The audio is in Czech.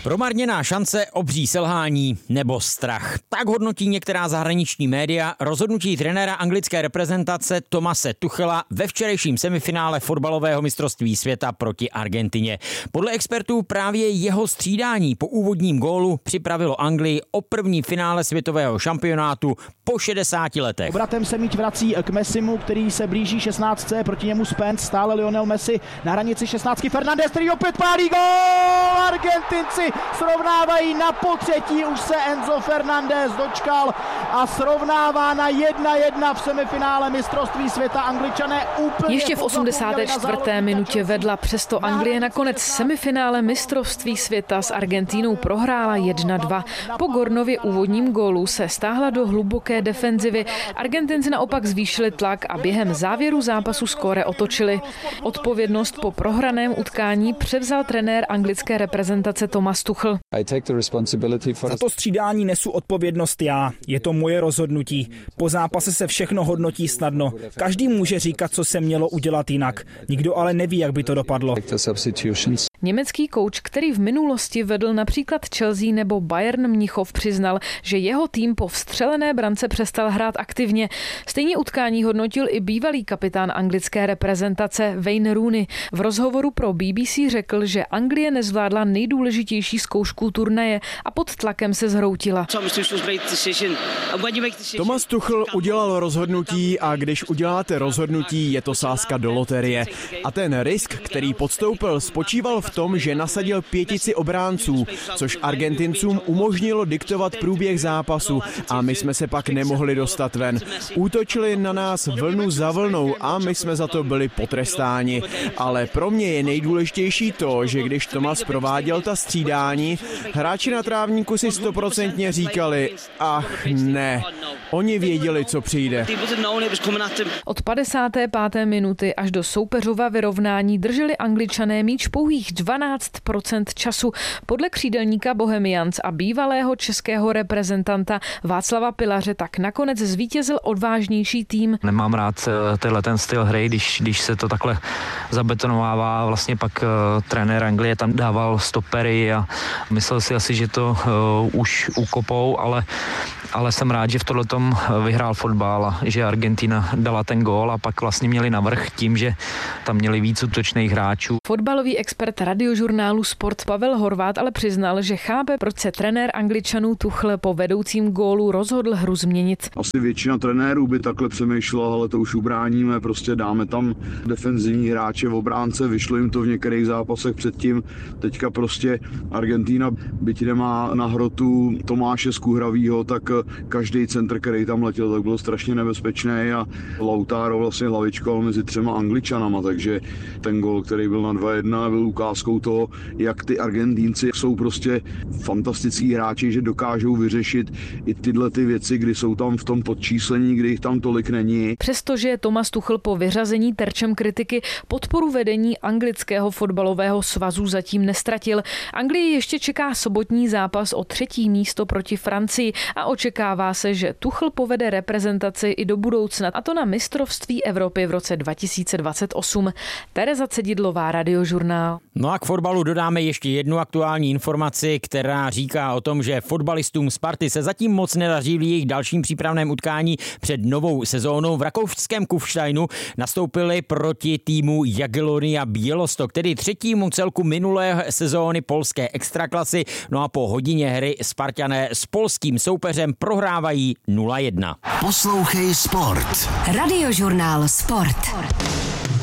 Promarněná šance, obří selhání nebo strach. Tak hodnotí některá zahraniční média rozhodnutí trenéra anglické reprezentace Thomase Tuchela ve včerejším semifinále fotbalového mistrovství světa proti Argentině. Podle expertů právě jeho střídání po úvodním gólu připravilo Anglii o první finále světového šampionátu po 60 letech. Obratem se míč vrací k Messimu, který se blíží 16. Proti němu Spence, stále Lionel Messi na hranici 16. Fernandes, který opět pálí gól! Argentinci srovnávají na potřetí, už se Enzo Fernandez dočkal a srovnává na 1-1 v semifinále mistrovství světa. Angličané úplně... Ještě v 84. minutě vedla, přesto Anglie nakonec semifinále mistrovství světa s Argentínou prohrála 1-2. Po Gornově úvodním gólu se stáhla do hluboké defenzivy. Argentinci naopak zvýšili tlak a během závěru zápasu skóre otočili. Odpovědnost po prohraném utkání převzal trenér anglické reprezentace Thomas Tuchel. Za to střídání nesu odpovědnost já. Je to moje rozhodnutí. Po zápase se všechno hodnotí snadno. Každý může říkat, co se mělo udělat jinak. Nikdo ale neví, jak by to dopadlo. Německý kouč, který v minulosti vedl například Chelsea nebo Bayern Mnichov, přiznal, že jeho tým po vstřelené brance přestal hrát aktivně. Stejně utkání hodnotil i bývalý kapitán anglické reprezentace Wayne Rooney. V rozhovoru pro BBC řekl, že Anglie nezvládla nejdůležitější zkoušku turnaje a pod tlakem se zhroutila. Thomas Tuchel udělal rozhodnutí a když uděláte rozhodnutí, je to sázka do loterie. A ten risk, který podstoupil, spočíval v tom, že nasadil pětici obránců, což Argentincům umožnilo diktovat průběh zápasu a my jsme se pak nemohli dostat ven. Útočili na nás vlnu za vlnou a my jsme za to byli potrestáni. Ale pro mě je nejdůležitější to, že když Thomas prováděl ta střídání, hráči na trávníku si 100% říkali, ach ne, oni věděli, co přijde. Od 55. minuty až do soupeřova vyrovnání drželi Angličané míč pouhých 12% času. Podle křídelníka Bohemians a bývalého českého reprezentanta Václava Pilaře tak nakonec zvítězil odvážnější tým. Nemám rád ten styl hry, když se to takhle zabetonovává. Vlastně pak trenér Anglie tam dával stopery a myslel si asi, že to už ukopou, ale jsem rád, že v tohletom vyhrál fotbal a že Argentina dala ten gól a pak vlastně měli navrch tím, že tam měli víc útočných hráčů. Fotbalový expert radiožurnálu Sport Pavel Horvát ale přiznal, že chápe, proč se trenér Angličanů Tuchel po vedoucím gólu rozhodl hru změnit. Asi většina trenérů by takhle přemýšlela, ale to už ubráníme, prostě dáme tam defenzivní hráče v obránce, vyšlo jim to v některých zápasech předtím. Teďka prostě Argentína, byť nemá na hrotu Tomáše Skuhravýho, tak každý centr, který tam letěl, tak byl strašně nebezpečný a Lautaro vlastně hlavičkoval mezi třema Angličanama, takže ten gól, který byl na 2-1, byl ukázkou toho, jak ty Argentínci jsou prostě fantastický hráči, že dokážou vyřešit i tyhle ty věci, kdy jsou tam v tom podčíslení, kdy jich tam tolik není. Přestože Thomas Tuchel po vyřazení terčem kritiky, podporu vedení anglického fotbalového svazu zatím nestratil. Anglii ještě čeká sobotní zápas o 3. místo proti Francii a očekává se, že Tuchel povede reprezentaci i do budoucna, a to na mistrovství Evropy v roce 2028. Tereza Cedidlová, Radiožurnál. No a k fotbalu dodáme ještě jednu aktuální informaci, která říká o tom, že fotbalistům Sparty se zatím moc nedaří v jejich dalším přípravném utkání před novou sezónou. V rakouském Kufsteinu nastoupili proti týmu Jagiellonia Białystok, tedy třetímu celku minulé sezóny polské extraklasy. No a po hodině hry Spartané s polským soupeřem prohrávají 0-1. Poslouchej Sport. Radiožurnál Sport.